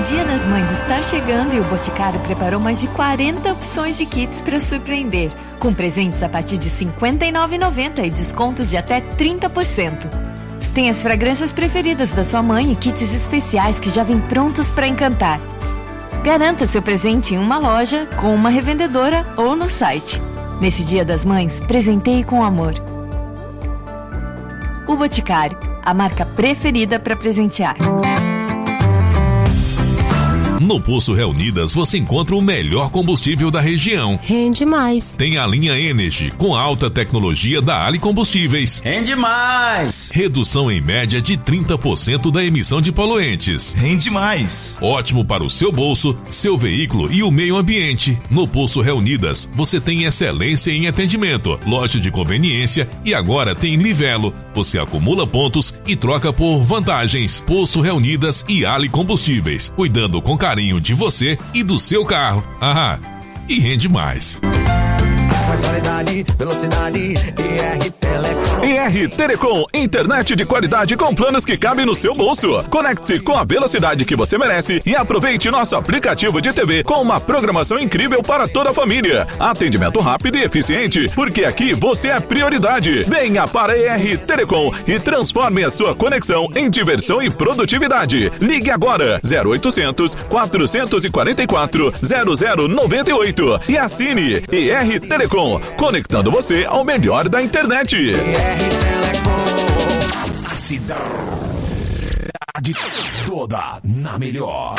Dia das Mães está chegando e o Boticário preparou mais de 40 opções de kits para surpreender, com presentes a partir de R$ 59,90 e descontos de até 30%. Tem as fragrâncias preferidas da sua mãe e kits especiais que já vêm prontos para encantar. Garanta seu presente em uma loja, com uma revendedora ou no site. Nesse Dia das Mães, presenteie com amor. O Boticário, a marca preferida para presentear. No Poço Reunidas você encontra o melhor combustível da região. Rende mais. Tem a linha Energy, com alta tecnologia da Ali Combustíveis. Rende mais. Redução em média de 30% da emissão de poluentes. Rende mais. Ótimo para o seu bolso, seu veículo e o meio ambiente. No Poço Reunidas você tem excelência em atendimento, loja de conveniência e agora tem Livelo. Você acumula pontos e troca por vantagens. Poço Reunidas e Ali Combustíveis, cuidando com carinho de você e do seu carro. E rende mais. Mais qualidade, velocidade, ER Telecom. ER Telecom, internet de qualidade com planos que cabem no seu bolso. Conecte-se com a velocidade que você merece e aproveite nosso aplicativo de TV com uma programação incrível para toda a família. Atendimento rápido e eficiente, porque aqui você é prioridade. Venha para a ER Telecom e transforme a sua conexão em diversão e produtividade. Ligue agora 0800 444 0098 e assine ER Telecom, conectando você ao melhor da internet. A cidade toda na melhor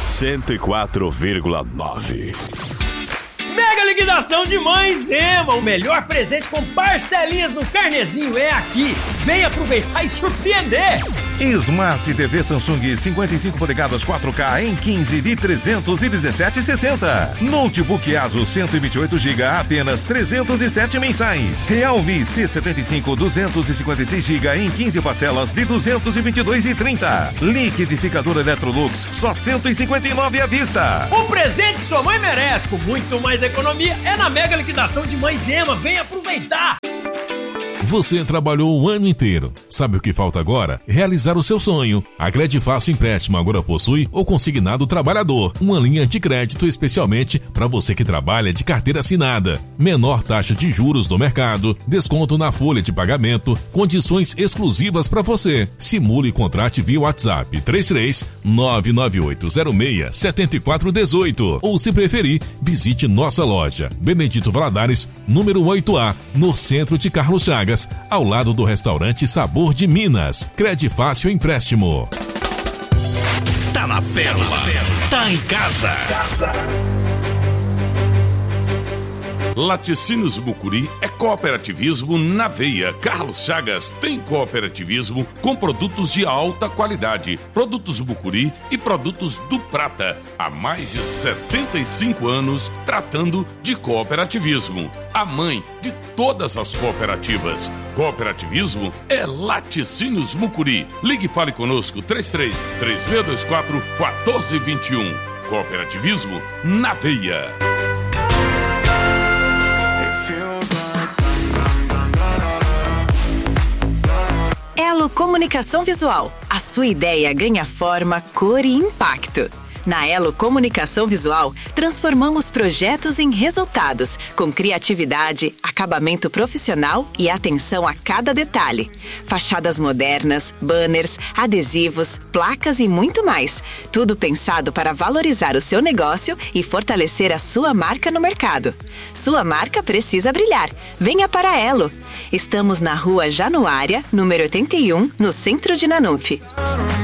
104,9. Mega liquidação de Mães Ema, o melhor presente com parcelinhas no carnezinho é aqui. Vem aproveitar e surpreender. Smart TV Samsung 55 polegadas 4K em 15 de 317,60. Notebook Asus 128 GB a apenas 307 mensais. Realme C75 256 GB em 15 parcelas de 222,30. Liquidificador Electrolux só 159 à vista. O presente que sua mãe merece com muito mais economia é na mega liquidação de Mães Ema. Vem aproveitar. Você trabalhou o ano inteiro. Sabe o que falta agora? Realizar o seu sonho. A Credifácil Empréstimo agora possui o Consignado Trabalhador, uma linha de crédito especialmente para você que trabalha de carteira assinada. Menor taxa de juros do mercado, desconto na folha de pagamento, condições exclusivas para você. Simule e contrate via WhatsApp 33-99806-7418 ou, se preferir, visite nossa loja Benedito Valadares, número 8A, no centro de Carlos Chagas, ao lado do restaurante Sabor de Minas. Credifácil Empréstimo. Tá na Pérola. Tá em casa. Laticínios Mucuri é cooperativismo na veia. Carlos Chagas tem cooperativismo com produtos de alta qualidade, produtos Mucuri e produtos do Prata. Há mais de 75 anos tratando de cooperativismo. A mãe de todas as cooperativas. Cooperativismo é Laticínios Mucuri. Ligue e fale conosco 33-3624-1421. Cooperativismo na veia. Elo Comunicação Visual. A sua ideia ganha forma, cor e impacto. Na Elo Comunicação Visual, transformamos projetos em resultados, com criatividade, acabamento profissional e atenção a cada detalhe. Fachadas modernas, banners, adesivos, placas e muito mais. Tudo pensado para valorizar o seu negócio e fortalecer a sua marca no mercado. Sua marca precisa brilhar. Venha para a Elo. Estamos na Rua Januária, número 81, no centro de Nanufe.